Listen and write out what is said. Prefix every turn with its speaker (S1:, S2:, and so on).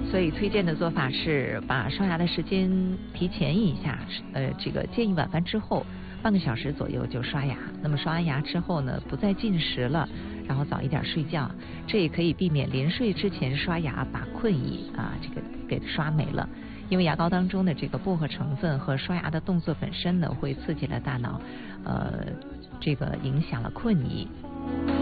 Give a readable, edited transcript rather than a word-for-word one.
S1: 所以推荐的做法是把刷牙的时间提前一下，这个建议晚饭之后半个小时左右就刷牙。那么刷完牙之后呢，不再进食了，然后早一点睡觉，这也可以避免临睡之前刷牙把困意这个给刷没了。因为牙膏当中的这个薄荷成分和刷牙的动作本身呢，会刺激了大脑，这个影响了困意。